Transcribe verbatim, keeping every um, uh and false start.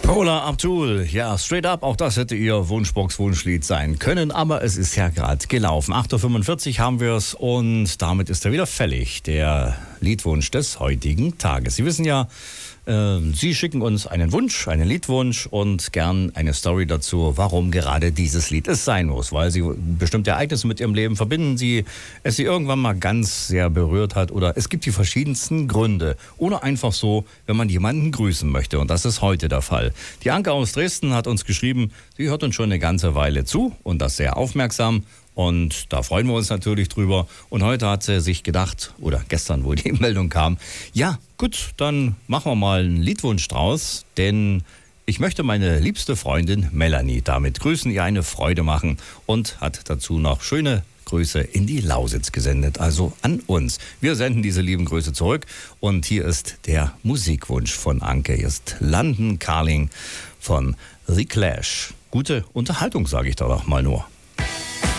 Paula Abdul, ja, straight up, auch das hätte ihr Wunschbox-Wunschlied sein können, aber es ist ja gerade gelaufen. acht Uhr fünfundvierzig haben wir es und damit ist er wieder fällig, der Liedwunsch des heutigen Tages. Sie wissen ja, äh, Sie schicken uns einen Wunsch, einen Liedwunsch und gern eine Story dazu, warum gerade dieses Lied es sein muss, weil Sie bestimmte Ereignisse mit Ihrem Leben verbinden, Sie, es Sie irgendwann mal ganz sehr berührt hat oder es gibt die verschiedensten Gründe oder einfach so, wenn man jemanden grüßen möchte und das ist heute der Fall. Die Anke aus Dresden hat uns geschrieben, sie hört uns schon eine ganze Weile zu und das sehr aufmerksam. Und da freuen wir uns natürlich drüber. Und heute hat sie sich gedacht, oder gestern, wo die Meldung kam, ja, gut, dann machen wir mal einen Liedwunsch draus, denn ich möchte meine liebste Freundin Melanie damit grüßen, ihr eine Freude machen und hat dazu noch schöne Grüße in die Lausitz gesendet, also an uns. Wir senden diese lieben Grüße zurück und hier ist der Musikwunsch von Anke. Hier ist London Calling von The Clash. Gute Unterhaltung, sage ich da doch mal nur.